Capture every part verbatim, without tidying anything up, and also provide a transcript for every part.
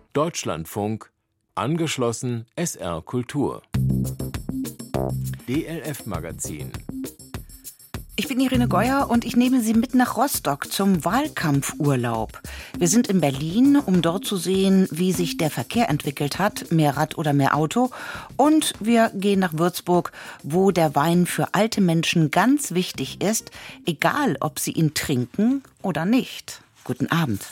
Deutschlandfunk, angeschlossen S R Kultur. D L F-Magazin. Ich bin Irene Geuer und ich nehme Sie mit nach Rostock zum Wahlkampfurlaub. Wir sind in Berlin, um dort zu sehen, wie sich der Verkehr entwickelt hat, mehr Rad oder mehr Auto. Und wir gehen nach Würzburg, wo der Wein für alte Menschen ganz wichtig ist, egal ob sie ihn trinken oder nicht. Guten Abend.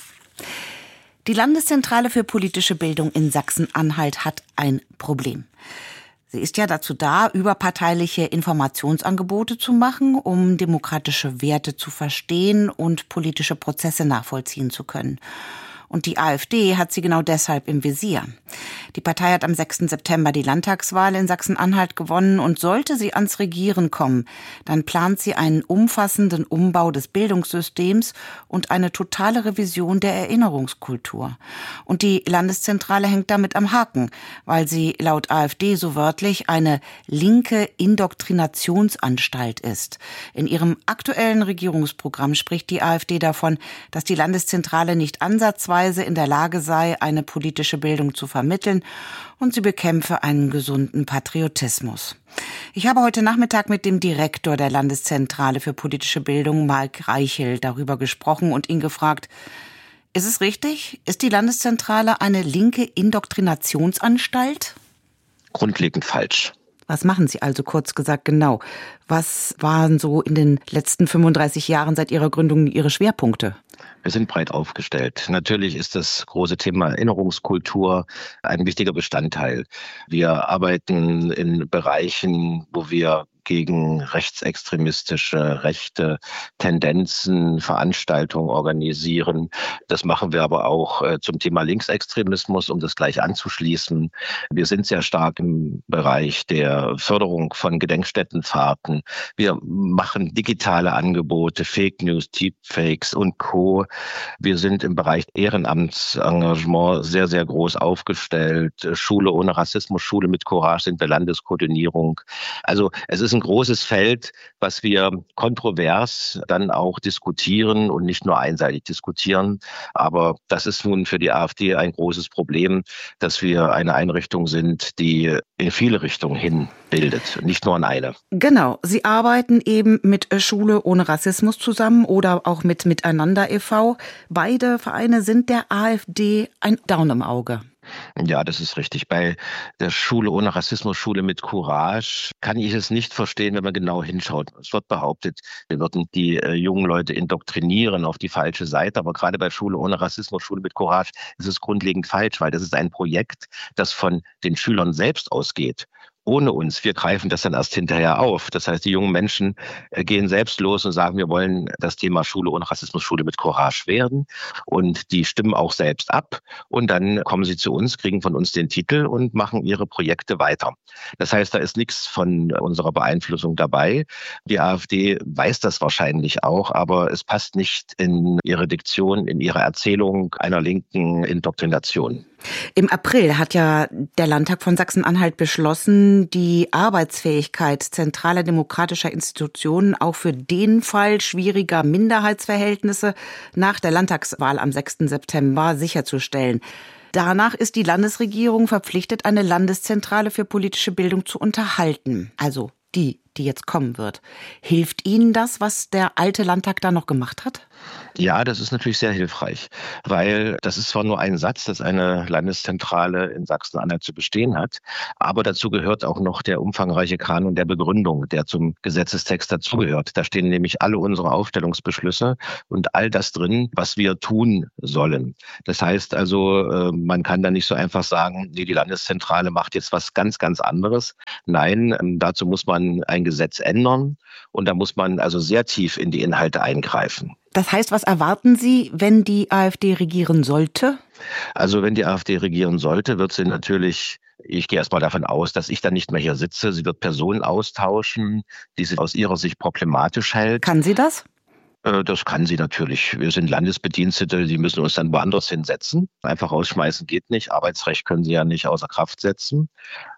Die Landeszentrale für politische Bildung in Sachsen-Anhalt hat ein Problem. Sie ist ja dazu da, überparteiliche Informationsangebote zu machen, um demokratische Werte zu verstehen und politische Prozesse nachvollziehen zu können. Und die AfD hat sie genau deshalb im Visier. Die Partei hat am sechsten September die Landtagswahl in Sachsen-Anhalt gewonnen und sollte sie ans Regieren kommen, dann plant sie einen umfassenden Umbau des Bildungssystems und eine totale Revision der Erinnerungskultur. Und die Landeszentrale hängt damit am Haken, weil sie laut AfD so wörtlich eine linke Indoktrinationsanstalt ist. In ihrem aktuellen Regierungsprogramm spricht die AfD davon, dass die Landeszentrale nicht ansatzweise in der Lage sei, eine politische Bildung zu vermitteln, und sie bekämpfe einen gesunden Patriotismus. Ich habe heute Nachmittag mit dem Direktor der Landeszentrale für politische Bildung, Marc Reichel, darüber gesprochen und ihn gefragt: Ist es richtig? Ist die Landeszentrale eine linke Indoktrinationsanstalt? Grundlegend falsch. Was machen Sie also, kurz gesagt, genau? Was waren so in den letzten fünfunddreißig Jahren seit Ihrer Gründung Ihre Schwerpunkte? Wir sind breit aufgestellt. Natürlich ist das große Thema Erinnerungskultur ein wichtiger Bestandteil. Wir arbeiten in Bereichen, wo wir gegen rechtsextremistische, rechte Tendenzen, Veranstaltungen organisieren. Das machen wir aber auch äh, zum Thema Linksextremismus, um das gleich anzuschließen. Wir sind sehr stark im Bereich der Förderung von Gedenkstättenfahrten. Wir machen digitale Angebote, Fake News, Deepfakes und Co. Wir sind im Bereich Ehrenamtsengagement sehr, sehr groß aufgestellt. Schule ohne Rassismus, Schule mit Courage sind wir Landeskoordinierung. Also es ist ein großes Feld, was wir kontrovers dann auch diskutieren und nicht nur einseitig diskutieren. Aber das ist nun für die AfD ein großes Problem, dass wir eine Einrichtung sind, die in viele Richtungen hin bildet, nicht nur in eine. Genau, Sie arbeiten eben mit Schule ohne Rassismus zusammen oder auch mit Miteinander e V Beide Vereine sind der AfD ein Dorn im Auge. Ja, das ist richtig. Bei der Schule ohne Rassismus, Schule mit Courage, kann ich es nicht verstehen, wenn man genau hinschaut. Es wird behauptet, wir würden die äh, jungen Leute indoktrinieren auf die falsche Seite. Aber gerade bei Schule ohne Rassismus, Schule mit Courage, ist es grundlegend falsch, weil das ist ein Projekt, das von den Schülern selbst ausgeht. Ohne uns. Wir greifen das dann erst hinterher auf. Das heißt, die jungen Menschen gehen selbst los und sagen, wir wollen das Thema Schule ohne Rassismus, Schule mit Courage werden. Und die stimmen auch selbst ab. Und dann kommen sie zu uns, kriegen von uns den Titel und machen ihre Projekte weiter. Das heißt, da ist nichts von unserer Beeinflussung dabei. Die AfD weiß das wahrscheinlich auch, aber es passt nicht in ihre Diktion, in ihre Erzählung einer linken Indoktrination. Im April hat ja der Landtag von Sachsen-Anhalt beschlossen, die Arbeitsfähigkeit zentraler demokratischer Institutionen auch für den Fall schwieriger Minderheitsverhältnisse nach der Landtagswahl am sechsten September sicherzustellen. Danach ist die Landesregierung verpflichtet, eine Landeszentrale für politische Bildung zu unterhalten. Also die, die jetzt kommen wird. Hilft Ihnen das, was der alte Landtag da noch gemacht hat? Ja, das ist natürlich sehr hilfreich, weil das ist zwar nur ein Satz, dass eine Landeszentrale in Sachsen-Anhalt zu bestehen hat, aber dazu gehört auch noch der umfangreiche Kanon der Begründung, der zum Gesetzestext dazugehört. Da stehen nämlich alle unsere Aufstellungsbeschlüsse und all das drin, was wir tun sollen. Das heißt also, man kann da nicht so einfach sagen, nee, die Landeszentrale macht jetzt was ganz, ganz anderes. Nein, dazu muss man ein Gesetz ändern und da muss man also sehr tief in die Inhalte eingreifen. Das heißt, was erwarten Sie, wenn die AfD regieren sollte? Also wenn die AfD regieren sollte, wird sie natürlich, ich gehe erst mal davon aus, dass ich dann nicht mehr hier sitze. Sie wird Personen austauschen, die sie aus ihrer Sicht problematisch hält. Kann sie das? Das kann sie natürlich. Wir sind Landesbedienstete, die müssen uns dann woanders hinsetzen. Einfach rausschmeißen geht nicht. Arbeitsrecht können sie ja nicht außer Kraft setzen.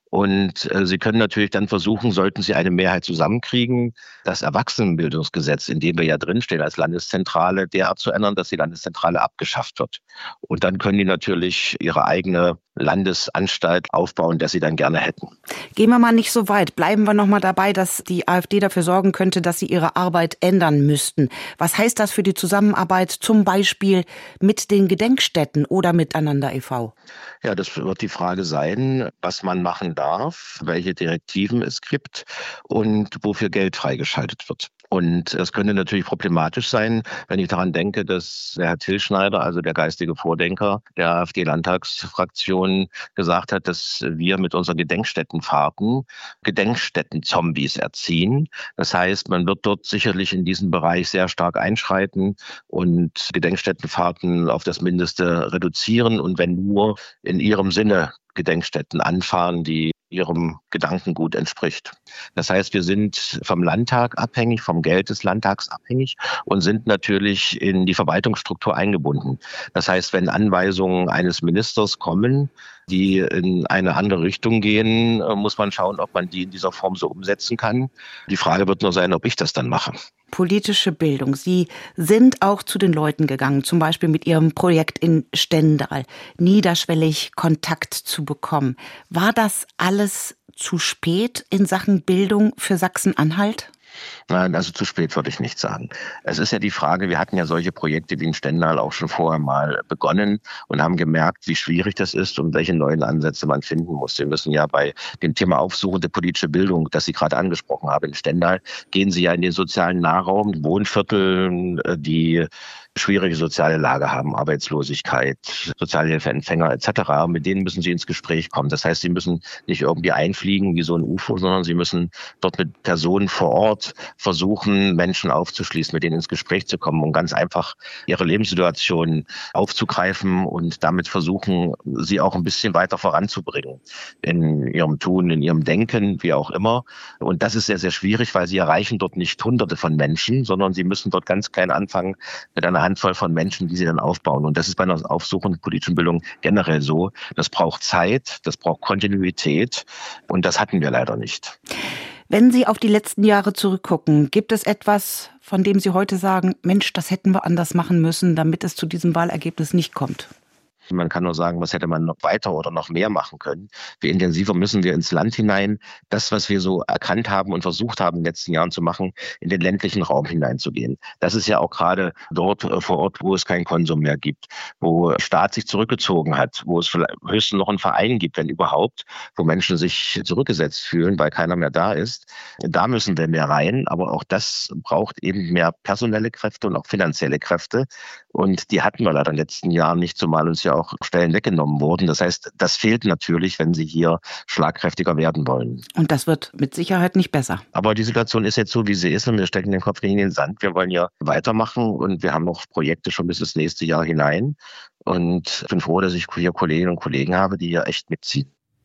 Und äh, Sie können natürlich dann versuchen, sollten Sie eine Mehrheit zusammenkriegen, das Erwachsenenbildungsgesetz, in dem wir ja drinstehen als Landeszentrale, derart zu ändern, dass die Landeszentrale abgeschafft wird. Und dann können die natürlich ihre eigene Landesanstalt aufbauen, das sie dann gerne hätten. Gehen wir mal nicht so weit. Bleiben wir noch mal dabei, dass die AfD dafür sorgen könnte, dass sie ihre Arbeit ändern müssten. Was heißt das für die Zusammenarbeit zum Beispiel mit den Gedenkstätten oder mit Einander e V? Ja, das wird die Frage sein, was man machen darf, welche Direktiven es gibt und wofür Geld freigeschaltet wird. Und das könnte natürlich problematisch sein, wenn ich daran denke, dass der Herr Tillschneider, also der geistige Vordenker der AfD-Landtagsfraktion, gesagt hat, dass wir mit unseren Gedenkstättenfahrten Gedenkstätten-Zombies erziehen. Das heißt, man wird dort sicherlich in diesem Bereich sehr stark einschreiten und Gedenkstättenfahrten auf das Mindeste reduzieren und wenn nur in ihrem Sinne Gedenkstätten anfahren, die ihrem Gedankengut entspricht. Das heißt, wir sind vom Landtag abhängig, vom Geld des Landtags abhängig und sind natürlich in die Verwaltungsstruktur eingebunden. Das heißt, wenn Anweisungen eines Ministers kommen, die in eine andere Richtung gehen, muss man schauen, ob man die in dieser Form so umsetzen kann. Die Frage wird nur sein, ob ich das dann mache. Politische Bildung. Sie sind auch zu den Leuten gegangen, zum Beispiel mit Ihrem Projekt in Stendal, niederschwellig Kontakt zu bekommen. War das alles zu spät in Sachen Bildung für Sachsen-Anhalt? Nein, also zu spät würde ich nicht sagen. Es ist ja die Frage, wir hatten ja solche Projekte wie in Stendal auch schon vorher mal begonnen und haben gemerkt, wie schwierig das ist und welche neuen Ansätze man finden muss. Wir müssen ja bei dem Thema aufsuchende politische Bildung, das Sie gerade angesprochen haben, in Stendal, gehen Sie ja in den sozialen Nahraum, Wohnviertel, die schwierige soziale Lage haben, Arbeitslosigkeit, Sozialhilfeempfänger et cetera. Mit denen müssen Sie ins Gespräch kommen. Das heißt, Sie müssen nicht irgendwie einfliegen wie so ein U F O, sondern Sie müssen dort mit Personen vor Ort versuchen, Menschen aufzuschließen, mit denen ins Gespräch zu kommen und ganz einfach ihre Lebenssituation aufzugreifen und damit versuchen, sie auch ein bisschen weiter voranzubringen in ihrem Tun, in ihrem Denken, wie auch immer. Und das ist sehr, sehr schwierig, weil Sie erreichen dort nicht Hunderte von Menschen, sondern Sie müssen dort ganz klein anfangen mit einer Handvoll von Menschen, die Sie dann aufbauen. Und das ist bei einer aufsuchenden politischen Bildung generell so. Das braucht Zeit, das braucht Kontinuität und das hatten wir leider nicht. Wenn Sie auf die letzten Jahre zurückgucken, gibt es etwas, von dem Sie heute sagen, Mensch, das hätten wir anders machen müssen, damit es zu diesem Wahlergebnis nicht kommt? Man kann nur sagen, was hätte man noch weiter oder noch mehr machen können. Wie intensiver müssen wir ins Land hinein, das, was wir so erkannt haben und versucht haben in den letzten Jahren zu machen, in den ländlichen Raum hineinzugehen. Das ist ja auch gerade dort vor Ort, wo es keinen Konsum mehr gibt, wo der Staat sich zurückgezogen hat, wo es höchstens noch einen Verein gibt, wenn überhaupt, wo Menschen sich zurückgesetzt fühlen, weil keiner mehr da ist. Da müssen wir mehr rein, aber auch das braucht eben mehr personelle Kräfte und auch finanzielle Kräfte. Und die hatten wir leider in den letzten Jahren nicht, zumal uns ja auch Stellen weggenommen wurden. Das heißt, das fehlt natürlich, wenn Sie hier schlagkräftiger werden wollen. Und das wird mit Sicherheit nicht besser. Aber die Situation ist jetzt so, wie sie ist und wir stecken den Kopf nicht in den Sand. Wir wollen ja weitermachen und wir haben noch Projekte schon bis das nächste Jahr hinein. Und ich bin froh, dass ich hier Kolleginnen und Kollegen habe, die hier echt mitziehen.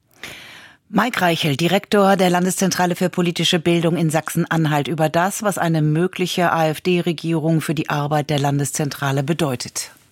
Mike Reichel, Direktor der Landeszentrale für politische Bildung in Sachsen-Anhalt, über das, was eine mögliche AfD-Regierung für die Arbeit der Landeszentrale bedeutet.